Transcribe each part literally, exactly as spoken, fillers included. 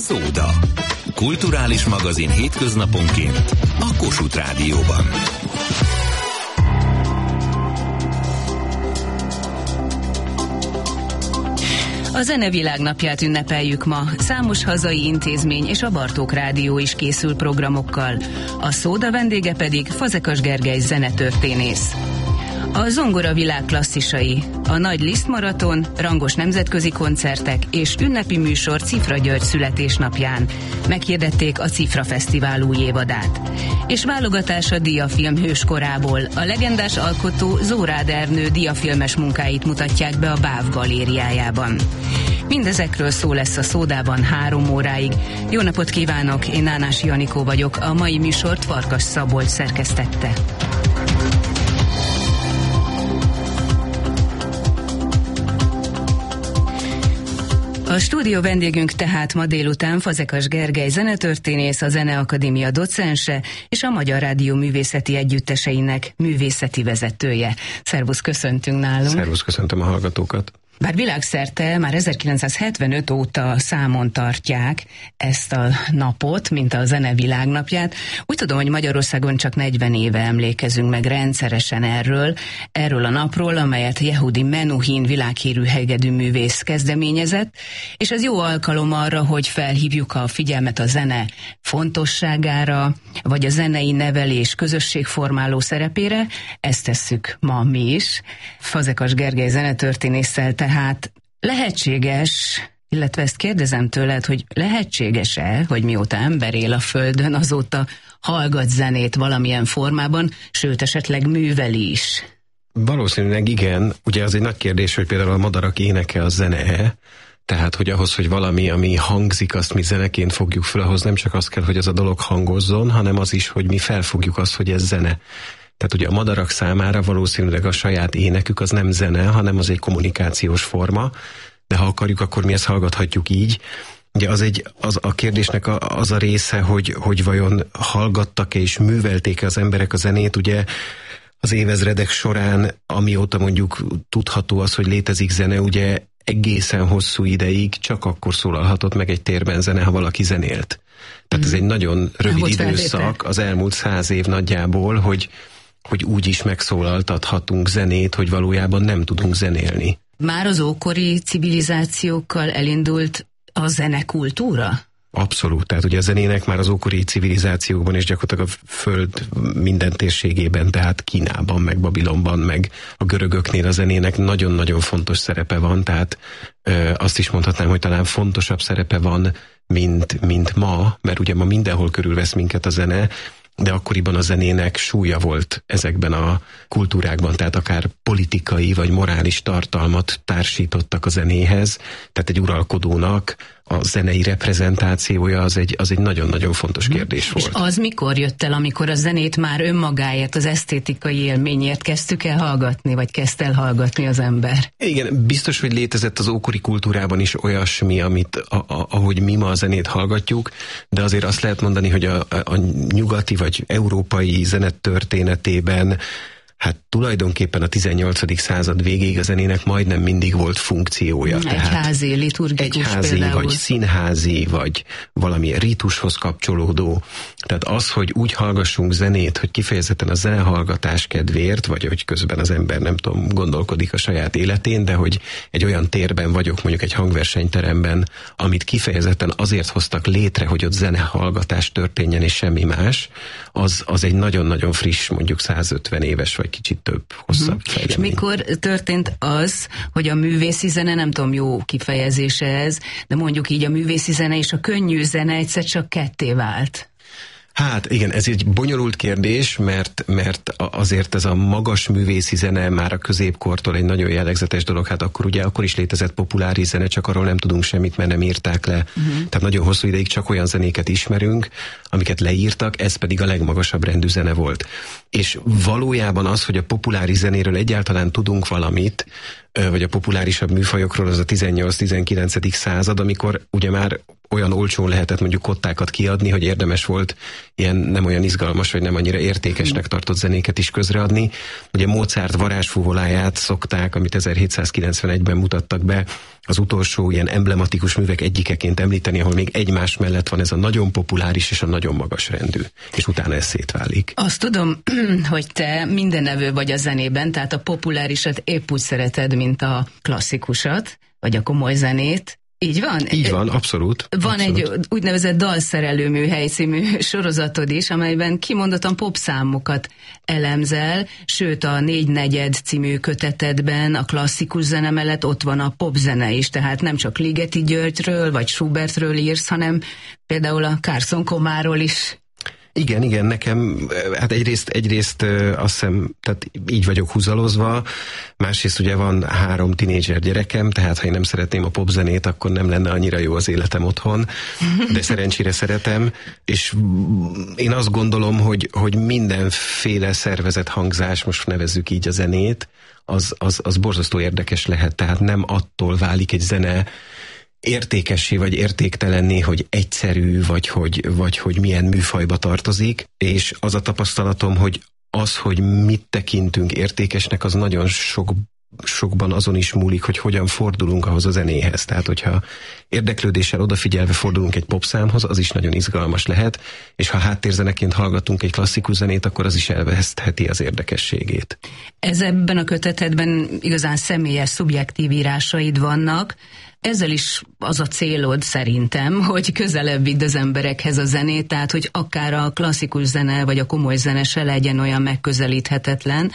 Szóda. Kulturális magazin hétköznaponként a Kossuth Rádióban. A Zene Világnapját ünnepeljük ma. Számos hazai intézmény és a Bartók Rádió is készül programokkal. A Szóda vendége pedig Fazekas Gergely zenetörténész. A zongora világ klasszisai, a Nagy Liszt Maraton, rangos nemzetközi koncertek és ünnepi műsor Cifra György születésnapján. Meghirdették a Cifra Fesztivál új évadát. És válogatás a diafilm hőskorából. A legendás alkotó Zórád Ernő diafilmes munkáit mutatják be a Báv galériájában. Mindezekről szó lesz a Szódában három óráig. Jó napot kívánok, én Nánási Anikó vagyok, a mai műsort Farkas Szabolcs szerkesztette. A stúdió vendégünk tehát ma délután Fazekas Gergely zenetörténész, a Zeneakadémia docense és a Magyar Rádió Művészeti Együtteseinek művészeti vezetője. Szervusz, köszöntünk nálunk. Szervusz, köszöntöm a hallgatókat. Bár világszerte már ezerkilencszázhetvenöt óta számon tartják ezt a napot, mint a Zene Világnapját, úgy tudom, hogy Magyarországon csak negyven éve emlékezünk meg rendszeresen erről, erről a napról, amelyet Yehudi Menuhin világhírű hegedűművész kezdeményezett, és ez jó alkalom arra, hogy felhívjuk a figyelmet a zene fontosságára, vagy a zenei nevelés közösségformáló szerepére. Ezt tesszük ma mi is. Fazekas Gergely zenetörténésszel. Tehát lehetséges, illetve ezt kérdezem tőled, hogy lehetséges-e, hogy mióta ember él a Földön, azóta hallgat zenét valamilyen formában, sőt esetleg műveli is? Valószínűleg igen. Ugye az egy nagy kérdés, hogy például a madarak éneke a zene-e, tehát hogy ahhoz, hogy valami, ami hangzik, azt mi zeneként fogjuk fel, ahhoz nem csak az kell, hogy az a dolog hangozzon, hanem az is, hogy mi felfogjuk azt, hogy ez zene. Tehát ugye a madarak számára valószínűleg a saját énekük az nem zene, hanem az egy kommunikációs forma, de ha akarjuk, akkor mi ezt hallgathatjuk így. Ugye az, egy, az a kérdésnek a, az a része, hogy, hogy vajon hallgattak-e és művelték-e az emberek a zenét, ugye az évezredek során, amióta mondjuk tudható az, hogy létezik zene, ugye egészen hosszú ideig csak akkor szólalhatott meg egy térben zene, ha valaki zenélt. Tehát mm. ez egy nagyon rövid időszak, az elmúlt száz év nagyjából, hogy hogy úgy is megszólaltathatunk zenét, hogy valójában nem tudunk zenélni. Már az ókori civilizációkkal elindult a zenekultúra? Abszolút, tehát ugye a zenének már az ókori civilizációkban és gyakorlatilag a föld minden térségében, tehát Kínában, meg Babilonban, meg a görögöknél a zenének nagyon-nagyon fontos szerepe van, tehát ö, azt is mondhatnám, hogy talán fontosabb szerepe van, mint, mint ma, mert ugye ma mindenhol körülvesz minket a zene, de akkoriban a zenének súlya volt ezekben a kultúrákban, tehát akár politikai vagy morális tartalmat társítottak a zenéhez, tehát egy uralkodónak a zenei reprezentációja az egy, az egy nagyon-nagyon fontos kérdés volt. És az mikor jött el, amikor a zenét már önmagáért, az esztétikai élményért kezdtük el hallgatni, vagy kezd el hallgatni az ember? Igen, biztos, hogy létezett az ókori kultúrában is olyasmi, amit, a, a, ahogy mi ma a zenét hallgatjuk, de azért azt lehet mondani, hogy a, a nyugati vagy európai zenet történetében hát tulajdonképpen a tizennyolcadik század végéig a zenének majdnem mindig volt funkciója. Egyházi, liturgikus egyházi, például. vagy színházi, vagy valami ritushoz kapcsolódó. Tehát az, hogy úgy hallgassunk zenét, hogy kifejezetten a zenehallgatás kedvéért, vagy hogy közben az ember nem tudom, gondolkodik a saját életén, de hogy egy olyan térben vagyok, mondjuk egy hangversenyteremben, amit kifejezetten azért hoztak létre, hogy ott zenehallgatás történjen, és semmi más, az, az egy nagyon-nagyon friss, mondjuk százötven éves, vagy kicsit több, hosszabb uh-huh. És mikor történt az, hogy a művészi zene, nem tudom, jó kifejezése ez, de mondjuk így a művészi zene és a könnyű zene egyszer csak ketté vált? Hát igen, ez egy bonyolult kérdés, mert, mert azért ez a magas művészi zene már a középkortól egy nagyon jellegzetes dolog, hát akkor ugye akkor is létezett populáris zene, csak arról nem tudunk semmit, mert nem írták le. Uh-huh. Tehát nagyon hosszú ideig csak olyan zenéket ismerünk, amiket leírtak, ez pedig a legmagasabb rendű zene volt. És valójában az, hogy a populáris zenéről egyáltalán tudunk valamit, vagy a populárisabb műfajokról, az a tizennyolc-tizenkilencedik század, amikor ugye már olyan olcsón lehetett mondjuk kottákat kiadni, hogy érdemes volt ilyen nem olyan izgalmas, vagy nem annyira értékesnek tartott zenéket is közreadni. Ugye Mozart varázsfúvoláját szokták, amit ezerhétszázkilencvenegyben mutattak be, az utolsó ilyen emblematikus művek egyikeként említeni, ahol még egymás mellett van ez a nagyon populáris és a nagyon magas rendű, és utána ez szétválik. Azt tudom, hogy te mindenevő vagy a zenében, tehát a populárisat épp úgy szereted, mint a klasszikusat, vagy a komoly zenét. Így van? Így van, abszolút. Van abszolút. Egy úgynevezett dalszerelő műhely című sorozatod is, amelyben kimondottan popszámokat elemzel, sőt a Négy negyed című kötetedben a klasszikus zene mellett ott van a popzene is, tehát nem csak Ligeti Györgyről vagy Schubertről írsz, hanem például a Carson Comáról is. Igen, igen, nekem, hát egyrészt, egyrészt azt hiszem, tehát így vagyok húzalozva, másrészt ugye van három tinédzser gyerekem, tehát ha én nem szeretném a popzenét, akkor nem lenne annyira jó az életem otthon, de szerencsére szeretem, és én azt gondolom, hogy, hogy mindenféle szervezett hangzás, most nevezzük így a zenét, az, az, az borzasztó érdekes lehet, tehát nem attól válik egy zene értékessé vagy értéktelenné, hogy egyszerű, vagy hogy, vagy hogy milyen műfajba tartozik, és az a tapasztalatom, hogy az, hogy mit tekintünk értékesnek, az nagyon sok, sokban azon is múlik, hogy hogyan fordulunk ahhoz a zenéhez. Tehát, hogyha érdeklődéssel odafigyelve fordulunk egy popszámhoz, az is nagyon izgalmas lehet, és ha háttérzeneként hallgatunk egy klasszikus zenét, akkor az is elvesztheti az érdekességét. Ez ebben a kötetedben igazán személyes, szubjektív írásaid vannak. Ezzel is az a célod szerintem, hogy közelebb vidd az emberekhez a zenét, tehát hogy akár a klasszikus zene vagy a komoly zene se legyen olyan megközelíthetetlen,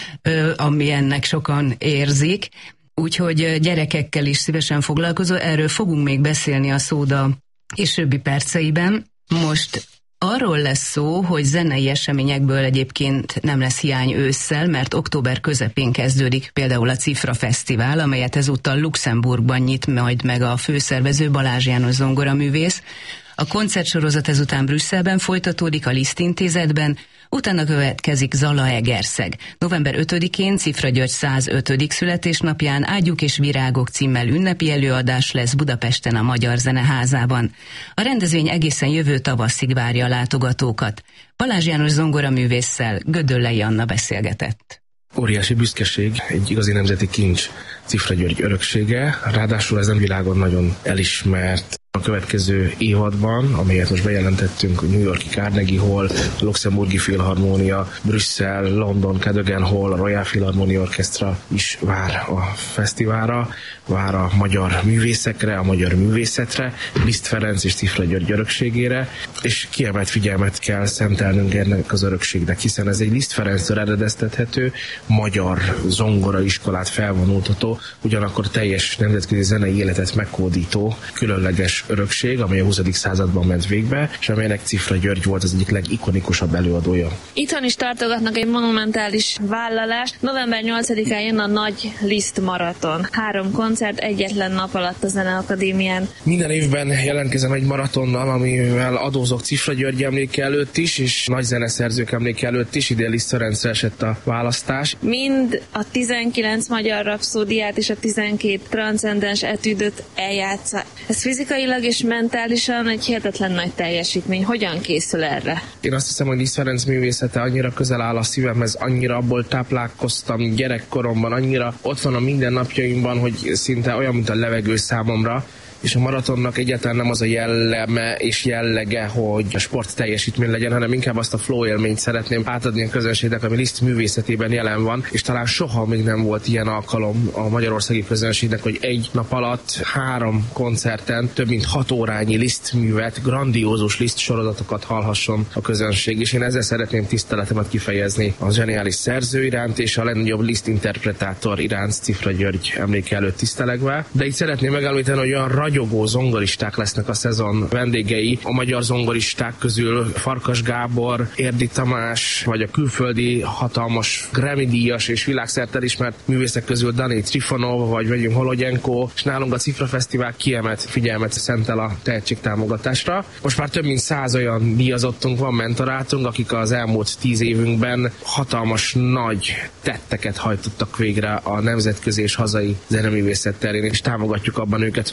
ami ennek sokan érzik. Úgyhogy gyerekekkel is szívesen foglalkozol, erről fogunk még beszélni a Szóda későbbi perceiben. Most arról lesz szó, hogy zenei eseményekből egyébként nem lesz hiány ősszel, mert október közepén kezdődik például a Cifra Fesztivál, amelyet ezúttal Luxemburgban nyit majd meg a főszervező Balázs János zongoraművész. A koncertsorozat ezután Brüsszelben folytatódik a Liszt Intézetben, utána következik Zalaegerszeg. november ötödikén Cifra György százötödik születésnapján Ágyúk és virágok címmel ünnepi előadás lesz Budapesten a Magyar Zeneházában. A rendezvény egészen jövő tavaszig várja a látogatókat. Balázs János zongoraművésszel Gödöllei Anna beszélgetett. Óriási büszkeség, egy igazi nemzeti kincs Cifra György öröksége, ráadásul ez nem világon nagyon elismert. A következő évadban, amelyet most bejelentettünk, New Yorki Carnegie Hall, a Luxemburgi Filharmónia, Brüsszel, London, Cadogan Hall, a Royal Philharmonia Orchestra is vár a fesztiválra, vár a magyar művészekre, a magyar művészetre, Liszt Ferenc és Cifra György örökségére, és kiemelt figyelmet kell szentelnünk ennek az örökségnek, hiszen ez egy Liszt Ferenctől eredeztethető, magyar zongoraiskolát felvonultató, ugyanakkor teljes nemzetközi zenei életet megkódító, különleges örökség, amely a huszadik században ment végbe, és amelynek Cifra György volt az egyik legikonikusabb előadója. Itthon is tartogatnak egy monumentális vállalást. november nyolcadikán jön a nagy Liszt maraton. Három koncert egyetlen nap alatt a Zeneakadémián. Minden évben jelentkezem egy maratonnal, amivel adózok Cifra György emléke előtt is, és nagy zeneszerzők emléke előtt is. Idén Liszt Ferencre esett a választás. Mind a tizenkilenc magyar rapszódiát és a tizenkét transzcendens etüdöt eljátsza. Ez fizikailag és mentálisan egy hihetetlen nagy teljesítmény. Hogyan készül erre? Én azt hiszem, hogy Liszt Ferenc művészete annyira közel áll a szívemhez, annyira abból táplálkoztam gyerekkoromban, annyira ott van a mindennapjaimban, hogy szinte olyan, mint a levegő számomra. És a maratonnak egyáltalán nem az a jelleme és jellege, hogy a sport teljesítmény legyen, hanem inkább azt a flow élményt szeretném átadni a közönségnek, ami Liszt művészetében jelen van, és talán soha még nem volt ilyen alkalom a magyarországi közönségnek, hogy egy nap alatt három koncerten több mint hat órányi Liszt művet, grandiózus Liszt sorozatokat hallhasson a közönség, és én ezzel szeretném tiszteletemet kifejezni a zseniális szerző iránt és a legnagyobb Liszt interpretátor iránt, Cifra György emléke előtt tisztelegve. De itt szeretném megemlíteni, hogy olyan ragyogó zongoristák lesznek a szezon vendégei. A magyar zongoristák közül Farkas Gábor, Érdi Tamás, vagy a külföldi hatalmas Grammy-díjas és világszerte elismert művészek közül Dani Trifonov, vagy Vadim Holodyenko, és nálunk a Cifra Fesztivál kiemelt figyelmet szentel a tehetségtámogatásra. Most már több mint száz olyan díjazottunk van, mentorátunk, akik az elmúlt tíz évünkben hatalmas nagy tetteket hajtottak végre a nemzetközi és hazai zeneművészet terén, és támogatjuk abban őket, hogy a tehetség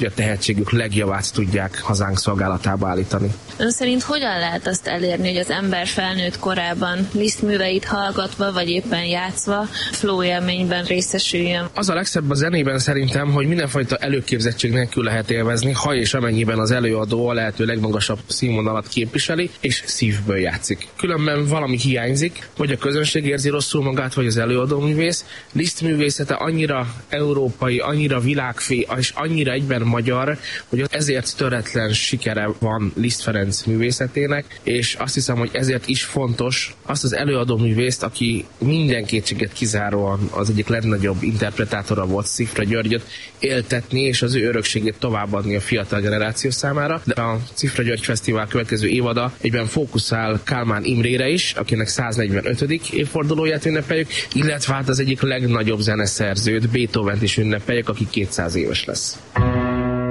tehetségük legjavát tudják hazánk szolgálatába állítani. Ön szerint hogyan lehet azt elérni, hogy az ember felnőtt korában Liszt műveit hallgatva, vagy éppen játszva flow élményben részesüljön? Az a legszebb a zenében szerintem, hogy mindenfajta előképzettség nélkül lehet élvezni, ha és amennyiben az előadó a lehető legmagasabb színvonalat képviseli, és szívből játszik. Különben valami hiányzik, vagy a közönség érzi rosszul magát, vagy az előadó művész. Liszt művészete annyira európai, annyira világfé, és annyira egyben magyar, hogy ezért töretlen sikere van Liszt Ferenc művészetének, és azt hiszem, hogy ezért is fontos azt az előadó művészt, aki minden kétséget kizáróan az egyik legnagyobb interpretátora volt, Cifra Györgyöt, éltetni, és az ő örökségét továbbadni a fiatal generáció számára. De a Cifra György Fesztivál következő évada egyben fókuszál Kálmán Imrére is, akinek száznegyvenötödik évfordulóját ünnepeljük, illetve hát az egyik legnagyobb zeneszerzőt, Beethovent is ünnepeljük, aki kétszáz éves lesz.